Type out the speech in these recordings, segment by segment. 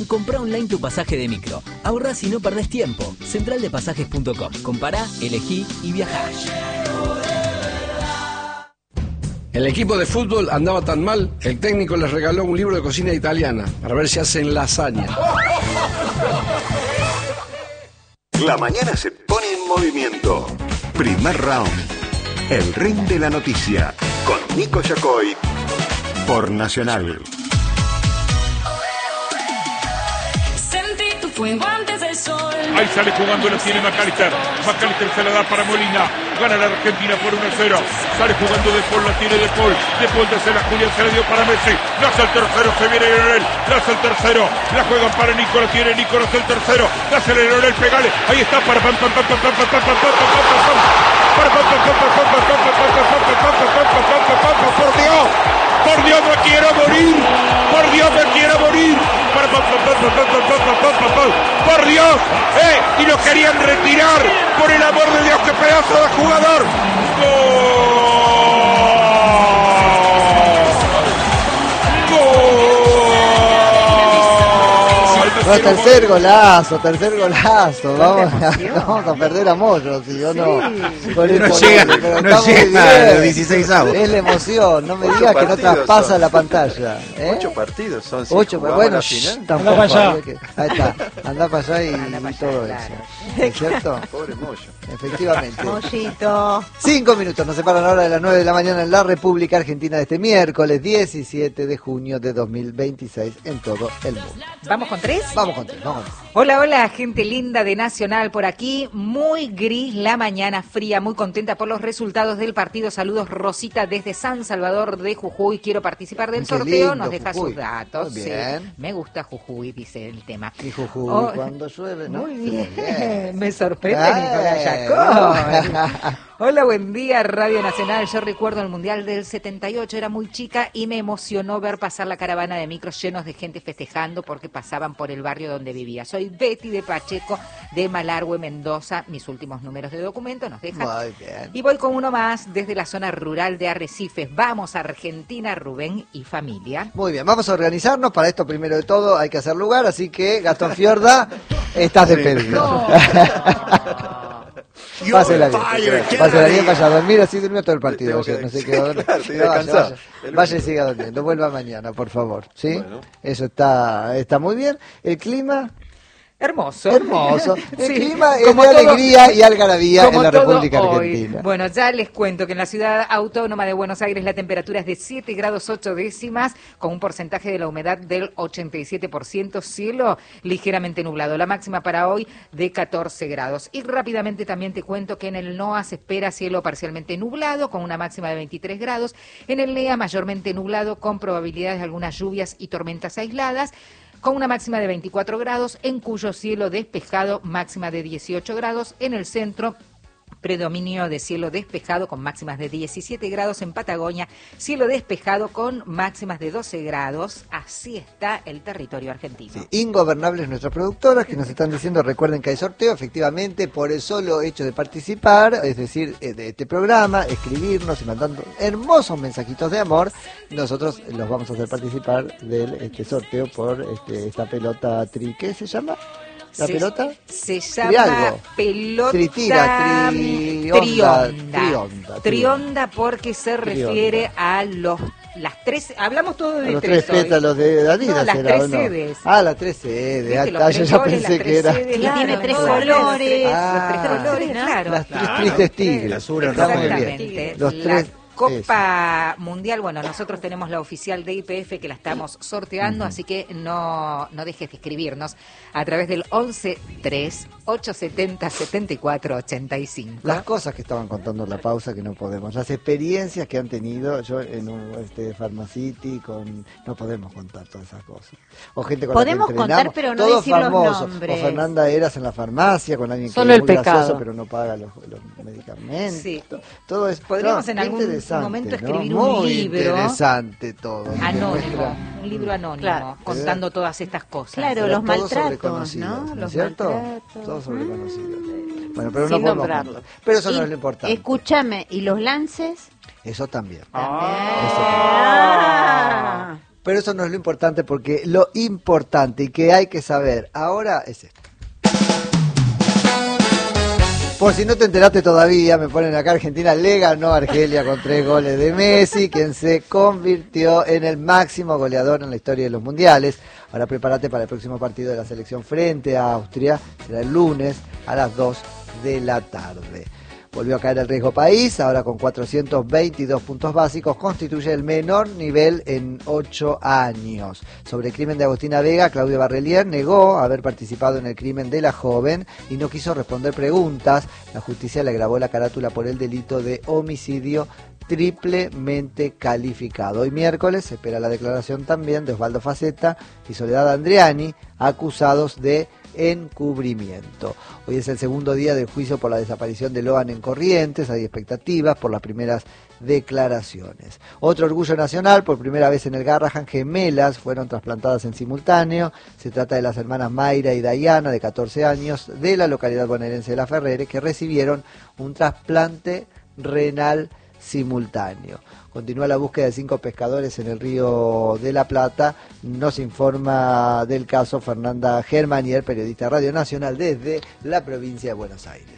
Comprá online tu pasaje de micro. Ahorrás y no perdés tiempo. Centraldepasajes.com. Compará, elegí y viajá. El equipo de fútbol andaba tan mal, el técnico les regaló un libro de cocina italiana para ver si hacen lasaña. La mañana se pone en movimiento. Primer round. El ring de la noticia. Con Nico Yacoy. Por Nacional. Sentí tu fuego antes del sol. Ahí sale jugando, lo tiene McAllister. McAllister se la da para Molina. Gana la Argentina por 1-0. Sale jugando De Paul, la tiene De Paul. De Paul desde la Julián se la dio para Messi. Lanza el tercero, se viene Lionel. Lanza el tercero. La juegan para Nico, la tiene Nico, lanza el tercero. Lanza Lionel, pegale. Ahí está para pam pam pam pam pam pam pam pam pam pam. Por Dios. Por Dios, me quiero morir. Por Dios, me quiero morir. Por Dios, y lo querían retirar. Por el amor de Dios, qué pedazo de jugador. No, tercer golazo. Vamos a perder a Moyo, si yo no. Con el No llega a los 16avos. Es la emoción, no me digas que no traspasa la pantalla. 8 partidos son. 8, pero bueno, Andá para allá. Ahí está, andá para allá y todo eso. ¿Es cierto? Pobre Moyo. Efectivamente. Mollito. 5 minutos nos separan ahora de las 9 de la mañana en la República Argentina de este miércoles 17 de junio de 2026 en todo el mundo. ¿Vamos con 3? Vamos con 3. Hola, gente linda de Nacional por aquí. Muy gris la mañana, fría, muy contenta por los resultados del partido. Saludos, Rosita, desde San Salvador de Jujuy. Quiero participar del sorteo. Lindo, nos deja Jujuy. sus datos. Muy bien. Sí, me gusta Jujuy, dice el tema. Y Jujuy, cuando llueve, ¿no? Muy bien. Me sorprende, Ay. Nicolás Yacón. Hola, buen día, Radio Nacional. Yo recuerdo el Mundial del 78, era muy chica y me emocionó ver pasar la caravana de micros llenos de gente festejando porque pasaban por el barrio donde vivía. Soy Betty de Pacheco, de Malargüe, Mendoza. Mis últimos números de documento nos dejan. Muy bien. Y voy con uno más desde la zona rural de Arrecifes. Vamos a Argentina, Rubén y familia. Muy bien, vamos a organizarnos. Para esto, primero de todo, hay que hacer lugar. Así que, Gastón Fiorda, estás despedido. Pásela bien, vaya a dormir, así durmió todo el partido ayer, no sé qué va a dormir. Vaya y siga durmiendo, vuelva mañana, por favor, ¿sí? Bueno. Eso está muy bien. El clima... Hermoso. El Sí, clima es como de todo, alegría y algarabía en la todo República hoy. Argentina. Bueno, ya les cuento que en la ciudad autónoma de Buenos Aires la temperatura es de 7 grados 8 décimas, con un porcentaje de la humedad del 87%, cielo ligeramente nublado. La máxima para hoy de 14 grados. Y rápidamente también te cuento que en el NOA se espera cielo parcialmente nublado, con una máxima de 23 grados. En el NEA mayormente nublado, con probabilidades de algunas lluvias y tormentas aisladas, con una máxima de 24 grados, en Cuyo cielo despejado, máxima de 18 grados, en el centro predominio de cielo despejado con máximas de 17 grados, en Patagonia cielo despejado con máximas de 12 grados, así está el territorio argentino. Sí, ingobernables nuestras productoras que nos están diciendo, recuerden que hay sorteo, efectivamente, por el solo hecho de participar, es decir, de este programa, escribirnos y mandando hermosos mensajitos de amor, nosotros los vamos a hacer participar del sorteo por esta pelota ¿qué se llama? ¿La pelota? Se llama pelota trionda porque se refiere a las tres, hablamos todo de los tres pétalos de Adidas, no, las era, tres ¿o no? sedes. Ah, las tres sedes. Yo ya pensé que era. Y tiene 3 colores. Los 3 colores, claro. Las tres tristes tigres. Azul, Está muy exactamente. bien. Los La tres. Copa Mundial, bueno, nosotros tenemos la oficial de IPF que la estamos sorteando, así que no dejes de escribirnos a través del 11-3-870-74-85. Las cosas que estaban contando en la pausa que no podemos, las experiencias que han tenido, yo en un Pharmacity, no podemos contar todas esas cosas. O gente con podemos la que contar, pero no todos decir famosos. los nombres. O Fernanda Eras en la farmacia con alguien Solo que es el muy pecado. gracioso, pero no paga los medicamentos. Sí. Todo es Podríamos en algún momento escribir un muy libro interesante todo. anónimo, un libro anónimo, Claro. contando todas estas cosas. Claro, Pero los todos maltratos, sobreconocidos, ¿no? ¿no los es cierto? maltratos. Todos sobreconocidos. Bueno, pero Sin no podemos nombrarlos. contar. Pero eso Y, no es lo importante. Escúchame, ¿y los lances? Eso también. Ah. Pero eso no es lo importante, porque lo importante y que hay que saber ahora es esto. Por si no te enteraste todavía, me ponen acá: Argentina le ganó a Argelia con 3 goles de Messi, quien se convirtió en el máximo goleador en la historia de los mundiales. Ahora prepárate para el próximo partido de la selección frente a Austria, será el lunes a las 2 de la tarde. Volvió a caer el riesgo país, ahora con 422 puntos básicos, constituye el menor nivel en 8 años. Sobre el crimen de Agostina Vega, Claudio Barrelier negó haber participado en el crimen de la joven y no quiso responder preguntas. La justicia le grabó la carátula por el delito de homicidio triplemente calificado. Hoy miércoles se espera la declaración también de Osvaldo Facetta y Soledad Andreani, acusados de encubrimiento. Hoy es el segundo día del juicio por la desaparición de Loan en Corrientes. Hay expectativas por las primeras declaraciones. Otro orgullo nacional: por primera vez en el Garrahan, gemelas fueron trasplantadas en simultáneo. Se trata de las hermanas Mayra y Dayana, de 14 años, de la localidad bonaerense de La Ferrere, que recibieron un trasplante renal simultáneo. Continúa la búsqueda de 5 pescadores en el río de la Plata. Nos informa del caso Fernanda Germanier, periodista de Radio Nacional desde la provincia de Buenos Aires.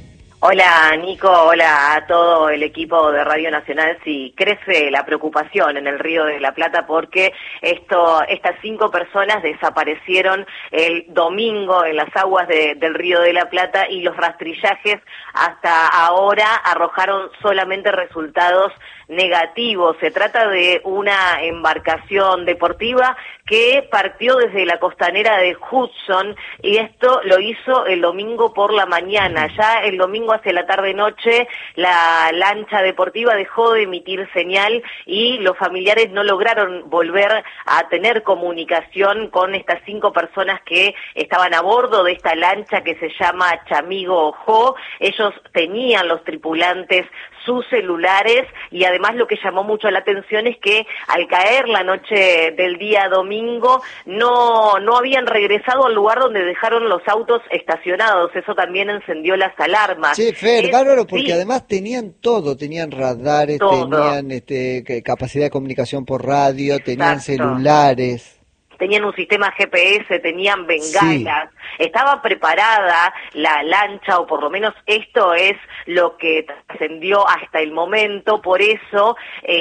Hola Nico, hola a todo el equipo de Radio Nacional. Sí, crece la preocupación en el Río de la Plata porque estas 5 personas desaparecieron el domingo en las aguas del Río de la Plata, y los rastrillajes hasta ahora arrojaron solamente resultados negativos. Se trata de una embarcación deportiva que partió desde la costanera de Hudson, y esto lo hizo el domingo por la mañana. Ya el domingo hacia la tarde-noche la lancha deportiva dejó de emitir señal y los familiares no lograron volver a tener comunicación con estas 5 personas que estaban a bordo de esta lancha que se llama Chamigo Jo. Ellos tenían, los tripulantes, sus celulares, y además lo que llamó mucho la atención es que al caer la noche del día domingo no habían regresado al lugar donde dejaron los autos estacionados. Eso también encendió las alarmas. Sí, Fer, bárbaro, porque sí, además tenían todo, tenían radares, todo. Tenían capacidad de comunicación por radio, tenían celulares. Tenían un sistema GPS, tenían bengalas, sí. Estaba preparada la lancha, o por lo menos esto es lo que trascendió hasta el momento. Por eso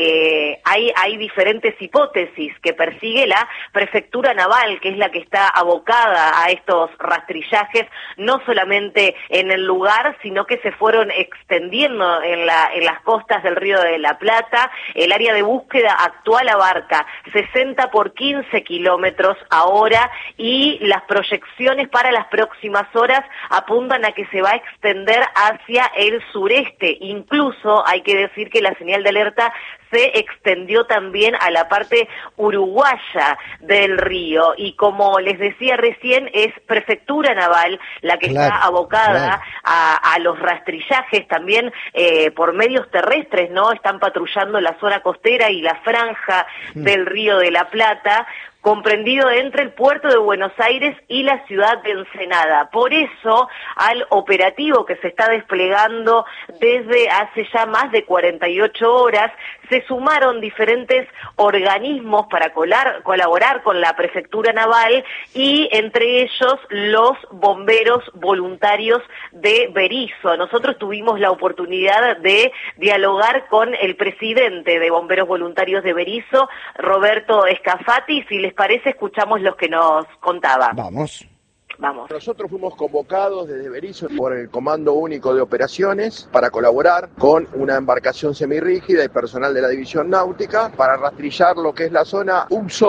hay diferentes hipótesis que persigue la Prefectura Naval, que es la que está abocada a estos rastrillajes, no solamente en el lugar, sino que se fueron extendiendo en las costas del Río de la Plata. El área de búsqueda actual abarca 60 por 15 kilómetros ahora, y las proyecciones para las próximas horas apuntan a que se va a extender hacia el sureste. Incluso hay que decir que la señal de alerta se extendió también a la parte uruguaya del río, y como les decía recién, es Prefectura Naval la que está abocada a los rastrillajes también por medios terrestres, ¿no? Están patrullando la zona costera y la franja del Río de la Plata, comprendido entre el puerto de Buenos Aires y la ciudad de Ensenada. Por eso, al operativo que se está desplegando desde hace ya más de 48 horas, se sumaron diferentes organismos para colaborar con la Prefectura Naval, y entre ellos los bomberos voluntarios de Berisso. Nosotros tuvimos la oportunidad de dialogar con el presidente de Bomberos Voluntarios de Berisso, Roberto Escafati, y si les parece escuchamos lo que nos contaba. Vamos. Nosotros fuimos convocados desde Berisso por el Comando Único de Operaciones para colaborar con una embarcación semirrígida y personal de la División Náutica para rastrillar lo que es la zona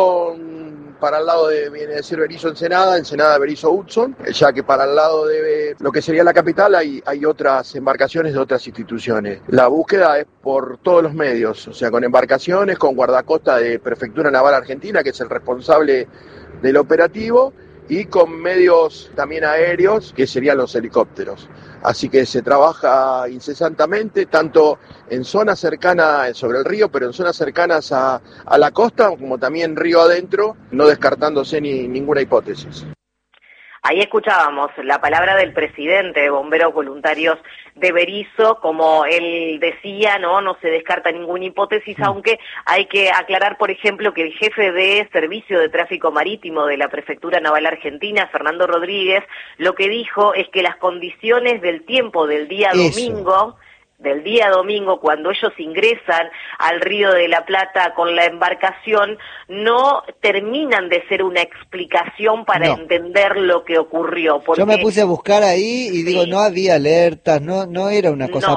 Hudson, para el lado viene a ser Berisso Ensenada, Ensenada Berisso Hudson, ya que para el lado de lo que sería la capital hay otras embarcaciones de otras instituciones. La búsqueda es por todos los medios, o sea, con embarcaciones, con guardacosta de Prefectura Naval Argentina, que es el responsable del operativo, y con medios también aéreos, que serían los helicópteros. Así que se trabaja incesantemente, tanto en zonas cercanas sobre el río, pero en zonas cercanas a la costa, como también río adentro, no descartándose ninguna hipótesis. Ahí escuchábamos la palabra del presidente de Bomberos Voluntarios de Berisso, como él decía, no se descarta ninguna hipótesis, aunque hay que aclarar, por ejemplo, que el jefe de Servicio de Tráfico Marítimo de la Prefectura Naval Argentina, Fernando Rodríguez, lo que dijo es que las condiciones del tiempo del día domingo, cuando ellos ingresan al Río de la Plata con la embarcación, no terminan de ser una explicación para entender lo que ocurrió. Yo me puse a buscar ahí y digo, no había alertas, no era una cosa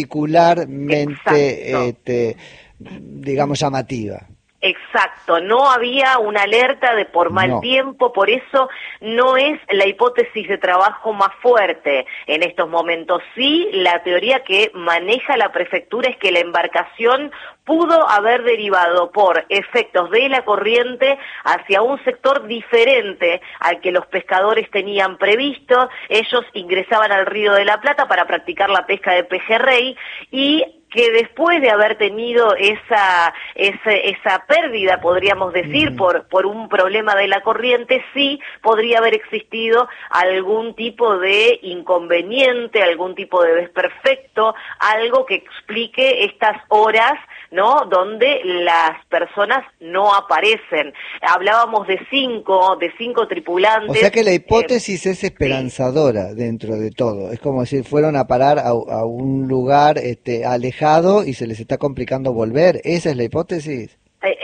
particularmente, digamos, llamativa. Exacto, no había una alerta de por mal tiempo, por eso no es la hipótesis de trabajo más fuerte en estos momentos. Sí, la teoría que maneja la prefectura es que la embarcación pudo haber derivado por efectos de la corriente hacia un sector diferente al que los pescadores tenían previsto. Ellos ingresaban al Río de la Plata para practicar la pesca de pejerrey y que después de haber tenido esa pérdida, podríamos decir, por un problema de la corriente, sí podría haber existido algún tipo de inconveniente, algún tipo de desperfecto, algo que explique estas horas, ¿no?, donde las personas no aparecen. Hablábamos de cinco tripulantes. O sea que la hipótesis es esperanzadora dentro de todo. Es como si fueron a parar a un lugar alejado y se les está complicando volver. ¿Esa es la hipótesis?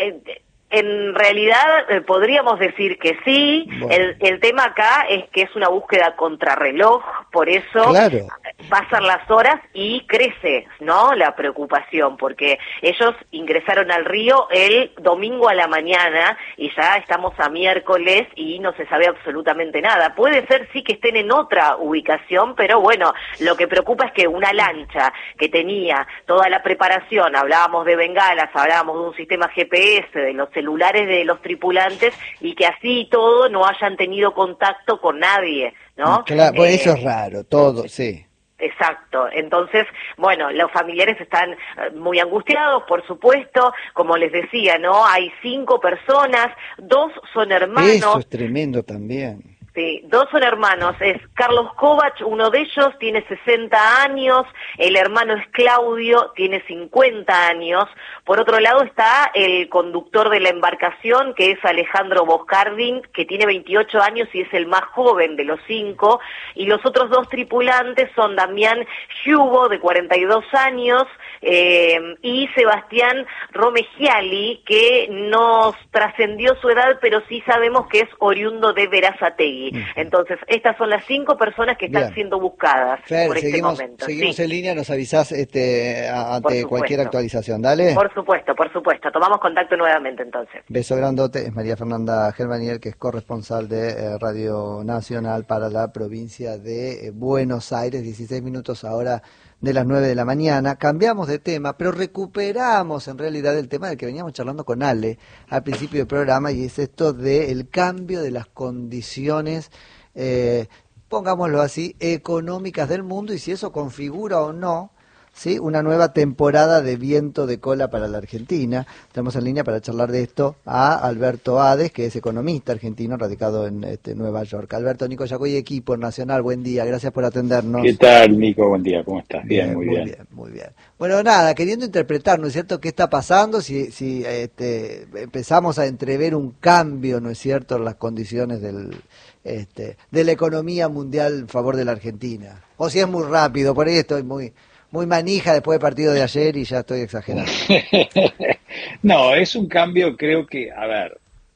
En realidad podríamos decir que sí. Bueno. El tema acá es que es una búsqueda contrarreloj, por eso pasan las horas y crece, ¿no?, la preocupación, porque ellos ingresaron al río el domingo a la mañana y ya estamos a miércoles y no se sabe absolutamente nada. Puede ser sí que estén en otra ubicación, pero bueno, lo que preocupa es que una lancha que tenía toda la preparación, hablábamos de bengalas, hablábamos de un sistema GPS, de los celulares de los tripulantes, y que así todo no hayan tenido contacto con nadie, ¿no? Claro, pues eso es raro, todo, sí. Exacto, entonces, bueno, los familiares están muy angustiados, por supuesto, como les decía, ¿no? Hay 5 personas, 2 son hermanos. Eso es tremendo también. Sí, 2 son hermanos, es Carlos Kovac, uno de ellos tiene 60 años, el hermano es Claudio, tiene 50 años, por otro lado está el conductor de la embarcación, que es Alejandro Boscardin, que tiene 28 años y es el más joven de los 5, y los otros 2 tripulantes son Damián Hugo, de 42 años, y Sebastián Romegiali, que nos trascendió su edad, pero sí sabemos que es oriundo de Berazategui. Entonces, estas son las 5 personas que están siendo buscadas por este momento. Seguimos en línea, nos avisás ante cualquier actualización, dale. Por supuesto, tomamos contacto nuevamente entonces. Beso grandote, es María Fernanda Germaniel, que es corresponsal de Radio Nacional para la provincia de Buenos Aires, 16 minutos ahora de las 9 de la mañana. Cambiamos de tema, pero recuperamos en realidad el tema del que veníamos charlando con Ale al principio del programa, y es esto del cambio de las condiciones, pongámoslo así, económicas del mundo, y si eso configura o no, ¿sí?, una nueva temporada de viento de cola para la Argentina. Tenemos en línea para charlar de esto a Alberto Ades, que es economista argentino radicado en Nueva York. Alberto, Nico Yacoy, equipo Nacional, buen día, gracias por atendernos. ¿Qué tal, Nico? Buen día, ¿cómo estás? Bien, muy bien. Muy bien. Bueno, nada, queriendo interpretar, ¿no es cierto?, qué está pasando, si empezamos a entrever un cambio, ¿no es cierto?, en las condiciones de la economía mundial en favor de la Argentina. O si es muy rápido, por ahí estoy muy manija después del partido de ayer y ya estoy exagerando. No, es un cambio, creo que, a ver,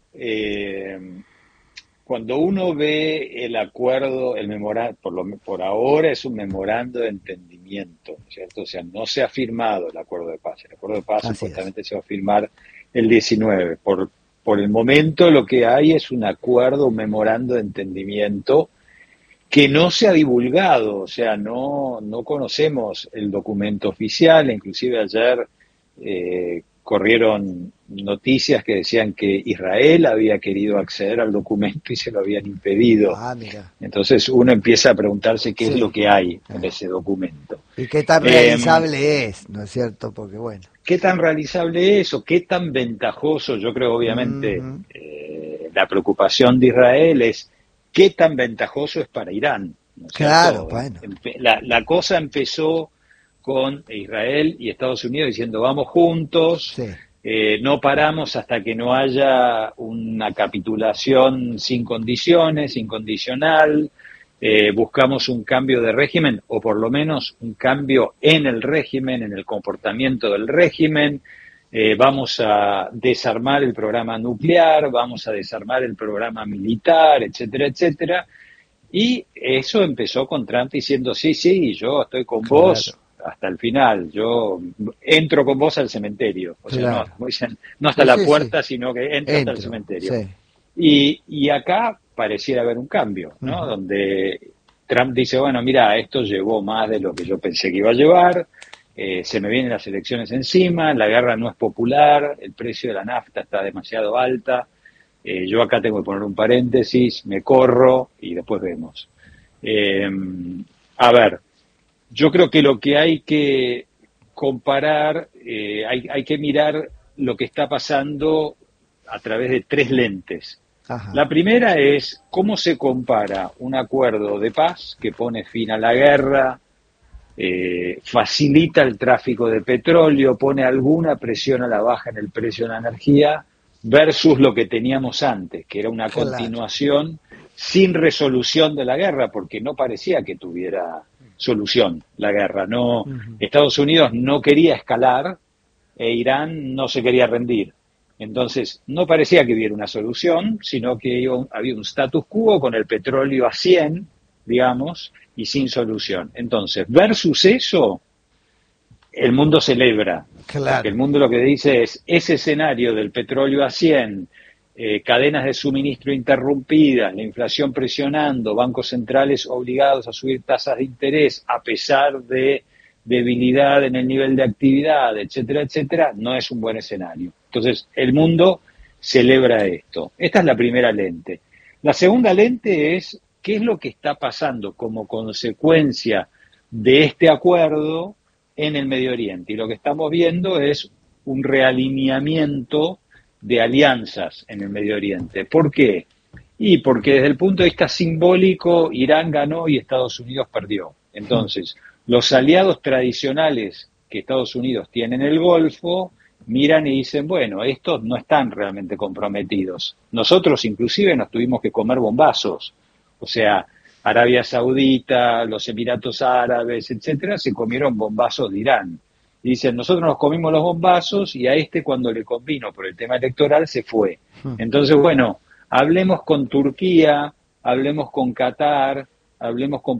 cuando uno ve el acuerdo, el memorando, por ahora es un memorando de entendimiento, ¿cierto? O sea, no se ha firmado el acuerdo de paz. El acuerdo de paz supuestamente se va a firmar el 19. Por el momento lo que hay es un acuerdo, un memorando de entendimiento que no se ha divulgado, o sea, no conocemos el documento oficial. Inclusive ayer corrieron noticias que decían que Israel había querido acceder al documento y se lo habían impedido. Mira. Entonces uno empieza a preguntarse qué es lo que hay en ese documento. Y qué tan realizable es, ¿no es cierto? Porque bueno. ¿Qué tan realizable es o qué tan ventajoso? Yo creo, obviamente, la preocupación de Israel es qué tan ventajoso es para Irán. ¿No es Claro, cierto? bueno. La cosa empezó con Israel y Estados Unidos diciendo vamos juntos, no paramos hasta que no haya una capitulación sin condiciones, incondicional, buscamos un cambio de régimen o por lo menos un cambio en el régimen, en el comportamiento del régimen, vamos a desarmar el programa nuclear, vamos a desarmar el programa militar, etcétera, etcétera. Y eso empezó con Trump diciendo, sí, yo estoy con vos hasta el final, yo entro con vos al cementerio. O sea, no hasta la puerta, sino que entro hasta el cementerio. Y acá pareciera haber un cambio, ¿no? Donde Trump dice, bueno, mira, esto llevó más de lo que yo pensé que iba a llevar, se me vienen las elecciones encima, la guerra no es popular, el precio de la nafta está demasiado alta, yo acá tengo que poner un paréntesis, me corro y después vemos. A ver, yo creo que lo que hay que comparar, hay que mirar lo que está pasando a través de 3 lentes. La primera es cómo se compara un acuerdo de paz que pone fin a la guerra, facilita el tráfico de petróleo, pone alguna presión a la baja en el precio de la energía, versus lo que teníamos antes, que era una continuación sin resolución de la guerra, porque no parecía que tuviera solución la guerra. No, Estados Unidos no quería escalar e Irán no se quería rendir. Entonces, no parecía que hubiera una solución, sino que había un status quo con el petróleo a 100, digamos, y sin solución. Entonces, versus eso, el mundo celebra. Porque el mundo lo que dice es, ese escenario del petróleo a 100, cadenas de suministro interrumpidas, la inflación presionando, bancos centrales obligados a subir tasas de interés a pesar de debilidad en el nivel de actividad, etcétera, etcétera, no es un buen escenario. Entonces, el mundo celebra esto. Esta es la primera lente. La segunda lente es qué es lo que está pasando como consecuencia de este acuerdo en el Medio Oriente. Y lo que estamos viendo es un realineamiento de alianzas en el Medio Oriente. ¿Por qué? Y porque desde el punto de vista simbólico, Irán ganó y Estados Unidos perdió. Entonces, los aliados tradicionales que Estados Unidos tiene en el Golfo miran y dicen, bueno, estos no están realmente comprometidos. Nosotros inclusive nos tuvimos que comer bombazos. O sea, Arabia Saudita, los Emiratos Árabes, etcétera, se comieron bombazos de Irán. Y dicen, nosotros nos comimos los bombazos y a cuando le convino por el tema electoral se fue. Entonces, bueno, hablemos con Turquía, hablemos con Qatar, hablemos con